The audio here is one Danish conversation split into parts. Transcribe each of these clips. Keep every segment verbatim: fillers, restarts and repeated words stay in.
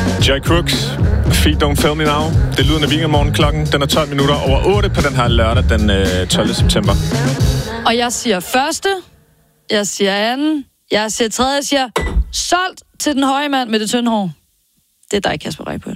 Jay Crooks, Feet Don't Fail Me Now. Det er lyden af weekendmorgen. Klokken den er tolv minutter over otte på den her lørdag, den øh, tolvte september. Og jeg siger første, jeg siger anden, jeg siger tredje, jeg siger solgt til den høje mand med det tynde hår. Det er dig, Kasper Reippurt.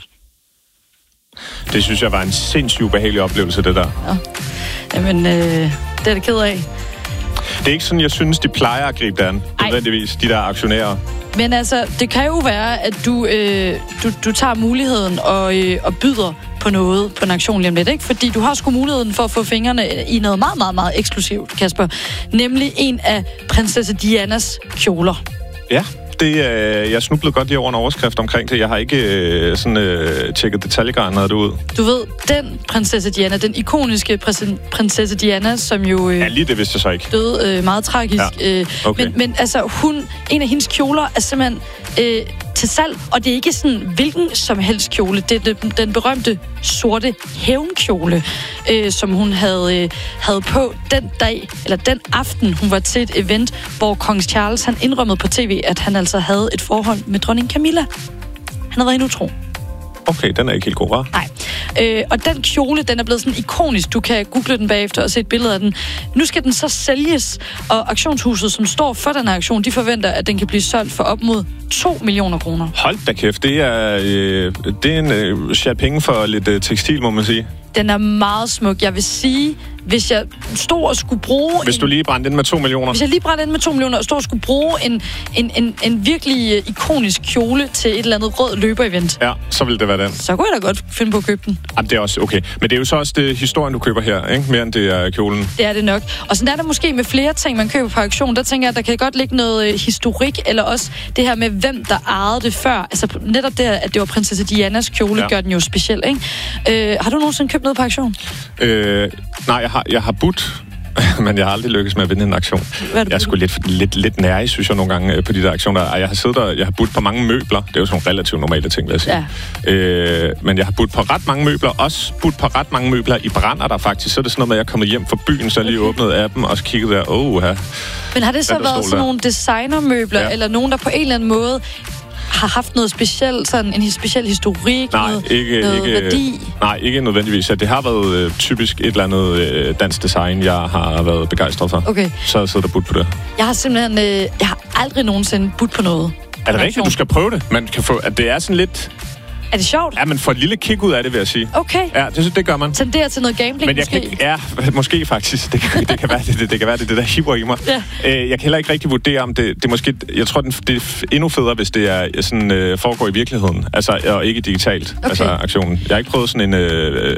Det synes jeg var en sindssygt ubehagelig oplevelse, det der. Ja. Jamen, øh, det er det ked af. Det er ikke sådan, jeg synes, de plejer at gribe det an, nødvendigvis, de der aktionærer. Men altså, det kan jo være, at du, øh, du, du tager muligheden og, øh, og byder på noget på en aktion lige om lidt, ikke? Fordi du har sgu muligheden for at få fingrene i noget meget, meget, meget eksklusivt, Kasper. Nemlig en af prinsesse Dianas kjoler. Ja, det, øh, jeg snublede godt lige over en overskrift omkring det. Jeg har ikke øh, sådan øh, tjekket detaljegraden af det ud. Du ved, den prinsesse Diana, den ikoniske prinsesse Diana, som jo... Øh, ja, lige det vidste jeg så ikke. Døde øh, meget tragisk. Ja. Øh, okay. men, men altså, hun, en af hendes kjoler er simpelthen øh, til salg, og det er ikke sådan hvilken som helst kjole. Det er den, den berømte sorte hævnkjole, øh, som hun havde, øh, havde på den dag, eller den aften, hun var til et event, hvor kong Charles, han indrømmede på tv, at han altså havde et forhold med dronning Camilla. Han havde været hende utro. Okay, den er ikke helt god, hva'? Nej. Øh, og den kjole, den er blevet sådan ikonisk. Du kan google den bagefter og se et billede af den. Nu skal den så sælges, og auktionshuset, som står for den her aktion, de forventer, at den kan blive solgt for op mod to millioner kroner. Hold da kæft, det er, øh, det er en øh, chat penge for lidt øh, tekstil, må man sige. Den er meget smuk. Jeg vil sige, hvis jeg stod og skulle bruge... Hvis du en, lige brændte ind med to millioner? Hvis jeg lige brændte ind med to millioner og stod og skulle bruge en, en, en, en virkelig uh, ikonisk kjole til et eller andet rød løber-event. Ja, så ville det være den. Så kunne jeg da godt finde på at købe den. Jamen, det er også okay. Men det er jo så også det historien, du køber her, ikke? Mere end det er kjolen. Det er det nok. Og sådan er der måske med flere ting, man køber på auktion. Der tænker jeg, at der kan godt ligge noget uh, historik, eller også det her med, hvem der ejede det før. Altså netop det, at det var prinsesse Dianas kjole, ja. Gør den jo speciel, ikke? Uh, har du nogensinde købt noget på auktion? Øh, nej, jeg har, jeg har budt, men jeg har aldrig lykkes med at vinde en aktion. Jeg er sgu lidt, lidt, lidt nærig, synes jeg nogle gange, på de der aktioner. Jeg har siddet der, jeg har budt på mange møbler. Det er jo sådan nogle relativt normale ting, vil jeg sige. Ja. Øh, men jeg har budt på ret mange møbler. Også budt på ret mange møbler i Brander der faktisk. Så er det sådan noget med, at jeg er kommet hjem fra byen, så jeg lige åbnede appen og så kiggede der. Åh, her. Men har det så været sådan der? Nogle designermøbler, ja. Eller nogen, der på en eller anden måde har haft noget specielt, sådan en speciel historik, nej, noget, ikke, noget ikke, værdi? Nej, ikke nødvendigvis. Det har været øh, typisk et eller andet øh, dansk design, jeg har været begejstret for. Okay. Så har jeg siddet og budt på det. Jeg har simpelthen, øh, jeg har aldrig nogensinde budt på noget. Er det rigtigt? Du skal prøve det. Man kan få, at det er sådan lidt... Er det sjovt? Ja, man får et lille kick ud af det, vil jeg sige. Okay. Ja, det, det gør man. Tenderer til noget gambling, men jeg måske? Kan, ja, måske faktisk. Det kan, det kan være det, det, det kan være det, det der hiver i mig. Ja. Øh, jeg kan heller ikke rigtig vurdere, om det, det måske... Jeg tror, det er endnu federe, hvis det er sådan, øh, foregår i virkeligheden. Altså, og ikke digitalt. Okay. Altså, aktionen. Jeg har ikke prøvet sådan en... Øh,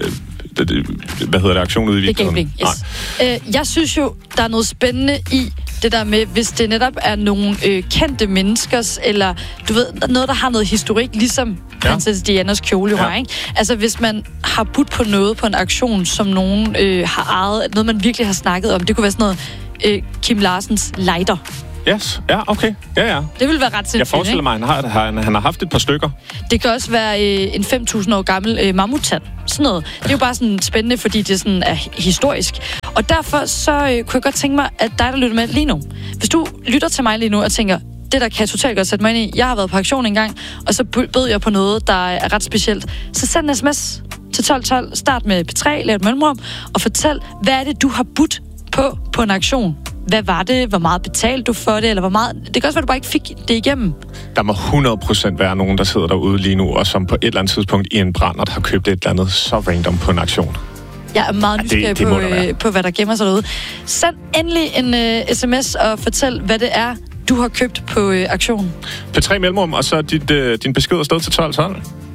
hvad hedder det? Aktion ude i virkeligheden. Det er gambling, yes. Øh, jeg synes jo, der er noget spændende i det der med, hvis det netop er nogle øh, kendte menneskers, eller du ved, noget, der har noget historik, ligesom prinsesse ja. Dianas kjole jo ja. Har, ikke? Altså, hvis man har budt på noget på en aktion, som nogen øh, har ejet, noget, man virkelig har snakket om, det kunne være sådan noget øh, Kim Larsens lighter. Yes, ja, okay. Ja, ja. Det vil være ret sindssygt. Jeg forestiller mig, at han har, han, han har haft et par stykker. Det kan også være øh, en fem tusind år gammel øh, mammuttand. Sådan noget. Det er jo bare sådan spændende, fordi det sådan er historisk. Og derfor så øh, kunne jeg godt tænke mig, at dig, der lytter med lige nu. Hvis du lytter til mig lige nu og tænker, det der kan jeg totalt godt sætte mig ind i. Jeg har været på aktion en gang, og så bød jeg på noget, der er ret specielt. Så send en sms til tolv tolv. Start med P tre, lav et mellemrum, og fortæl, hvad er det, du har budt på på en aktion? Hvad var det? Hvor meget betalte du for det? Eller hvor meget... Det kan også være, du bare ikke fik det igennem. Der må hundrede procent være nogen, der sidder derude lige nu, og som på et eller andet tidspunkt i en brændert har købt et eller andet så random på en aktion. Jeg er meget nysgerrig ja, på, øh, på, hvad der gemmer sig derude. Send endelig en øh, sms og fortæl, hvad det er, du har købt på øh, aktionen. P tre mellemrum, og så dit, øh, din besked afsted til tolv tolv.